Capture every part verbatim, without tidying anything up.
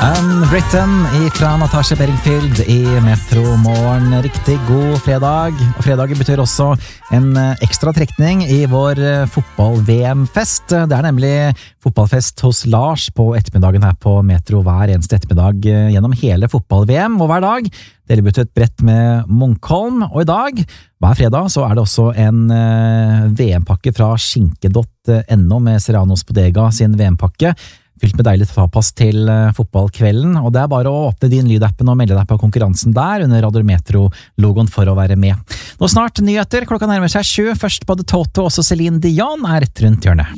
Unwritten ifra Natasha Bedingfield i Metro Morgen. Riktig god fredag. Og fredag betyr også en ekstra trekning i vår fotball-V M-fest. Det er nemlig fotballfest hos Lars på ettermiddagen her på Metro hver eneste ettermiddag gjennom hele fotball-V M. Og hver dag deler vi ut et brett med Munkholm. Og i dag, hver fredag, så er det også en V M-pakke fra skinke punktum no med Serranos Bodega sin V M-pakke. Fylt med deilig tapas til fotballkvelden, og det er bare å åpne din lydappen og melde deg på konkurransen der under Radio Metro-logoen for å være med. Nå snart nyheter, klokka nærmer seg sju, først både Toto og også Celine Dion er rett rundt hjørnet.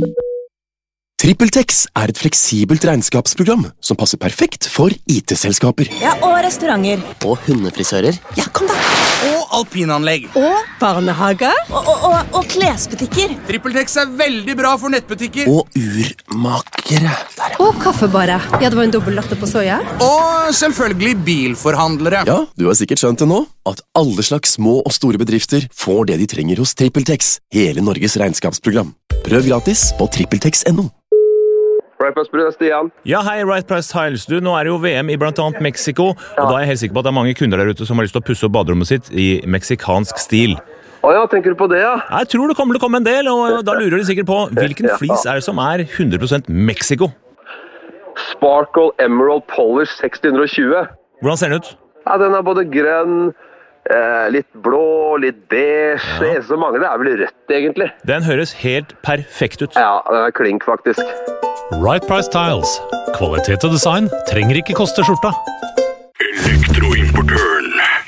TrippelTex er et fleksibelt regnskapsprogram som passer perfekt for I T-selskaper. Ja, og restauranter. Og hundefrisører. Ja, kom da. Og alpinanlegg. Og barnehager. Og, og, og, og klesbutikker. TrippelTex er veldig bra for nettbutikker. Og urmakere. Der, ja. Og kaffebarer. Ja, det var en dobbelt latte på soja. Og selvfølgelig bilforhandlere. Ja, du har sikkert skjønt det nå, at alle slags små og store bedrifter får det de trenger hos TrippelTex. Hele Norges regnskapsprogram. Prøv gratis på trippeltex punktum no. Right Price Tiles, Stian. Ja, hei, Right Price Tiles. Du, nå er det jo V M i blant annet Mexico, ja. Og da er jeg helt sikker på at det er mange kunder der ute som har lyst til å pusse opp baderommet sitt i meksikansk stil. Å ja, tenker du på det, ja? Jeg tror det kommer til å komme en del, og da lurer de sikkert på hvilken ja. flis er det som er hundre prosent Mexico? Sparkle Emerald Polish seks hundre og tjue. Hvordan ser den ut? Ja, den er både grønn, eh, litt blå, litt beige. Ja. Det eneste som mangler er vel rødt, egentlig. Den høres helt perfekt ut. Ja, den er klink, faktisk. Right Price Tiles. Kvalitet og design trenger ikke koste skjorta. Elektroimportøren.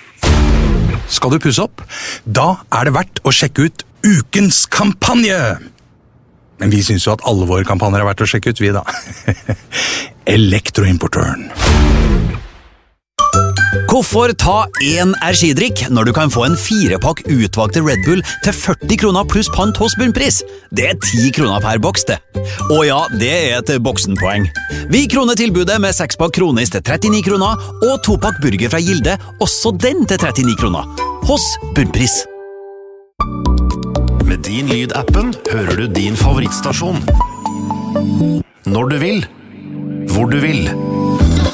Skal du pusse opp? Da er det verdt å sjekke ut ukens kampanje. Men vi synes jo at alle våre kampanjer er verdt å sjekke ut, vi da. Elektroimportøren. Hvorfor ta én energidrikk når du kan få en firepakk utvalgte Red Bull til førti kroner pluss pant hos bunnpris? Det er ti kroner per boks, det. Og ja, det er et boksenpoeng. Vi kroner tilbudet med sekspakk kronis til trettini kroner, og topakk burger fra Gilde, også den til trettini kroner. Hos bunnpris. Med din lydappen hører du din favorittstasjon. Når du vil, hvor du vil.